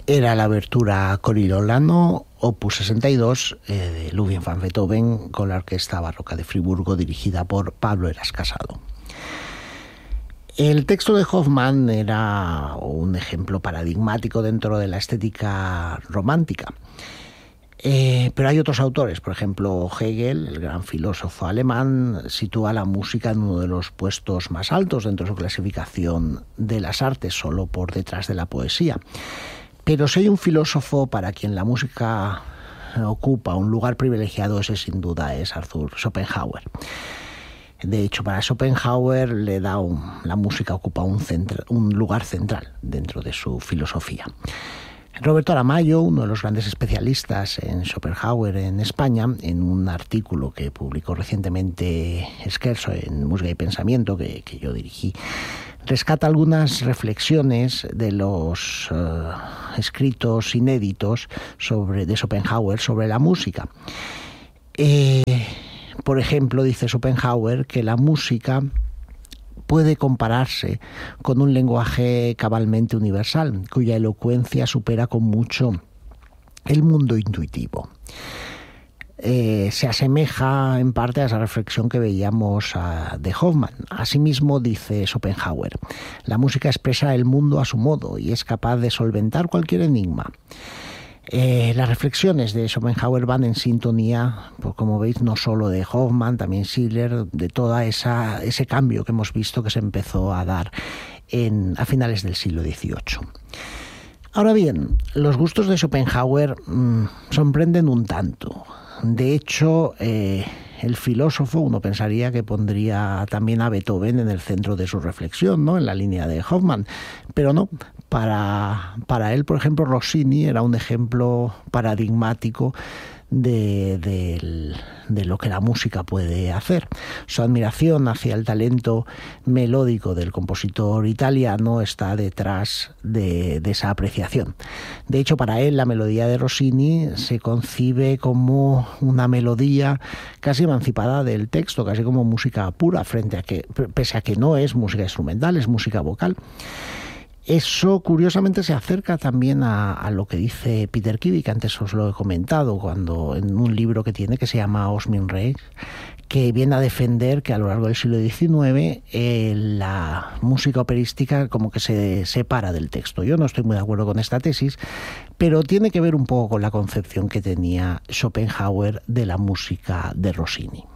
era la abertura Corilolano, opus 62, de Ludwig van Beethoven, con la Orquesta Barroca de Friburgo, dirigida por Pablo Heras Casado. El texto de Hoffmann era un ejemplo paradigmático dentro de la estética romántica. Pero hay otros autores, por ejemplo, Hegel, el gran filósofo alemán, sitúa la música en uno de los puestos más altos dentro de su clasificación de las artes, solo por detrás de la poesía. Pero si hay un filósofo para quien la música ocupa un lugar privilegiado, ese sin duda es Arthur Schopenhauer. De hecho, para Schopenhauer la música ocupa un lugar central dentro de su filosofía. Roberto Aramayo, uno de los grandes especialistas en Schopenhauer en España, en un artículo que publicó recientemente Scherzo en Música y Pensamiento, que yo dirigí, rescata algunas reflexiones de los escritos inéditos de Schopenhauer sobre la música. Por ejemplo, dice Schopenhauer que la música puede compararse con un lenguaje cabalmente universal, cuya elocuencia supera con mucho el mundo intuitivo. Se asemeja en parte a esa reflexión que veíamos de Hoffmann. Asimismo, dice Schopenhauer, la música expresa el mundo a su modo y es capaz de solventar cualquier enigma. Las reflexiones de Schopenhauer van en sintonía, pues como veis, no solo de Hoffmann, también Schiller, de todo ese cambio que hemos visto que se empezó a dar a finales del siglo XVIII. Ahora bien, los gustos de Schopenhauer sorprenden un tanto. De hecho, el filósofo, uno pensaría que pondría también a Beethoven en el centro de su reflexión, ¿no?, en la línea de Hoffmann, pero no. Para él, por ejemplo, Rossini era un ejemplo paradigmático de lo que la música puede hacer. Su admiración hacia el talento melódico del compositor italiano está detrás de esa apreciación. De hecho, para él la melodía de Rossini se concibe como una melodía casi emancipada del texto, casi como música pura, pese a que no es música instrumental, es música vocal. Eso curiosamente se acerca también a lo que dice Peter Kivik, que antes os lo he comentado, cuando en un libro que tiene que se llama Osmin Reich, que viene a defender que a lo largo del siglo XIX la música operística como que se separa del texto. Yo no estoy muy de acuerdo con esta tesis, pero tiene que ver un poco con la concepción que tenía Schopenhauer de la música de Rossini.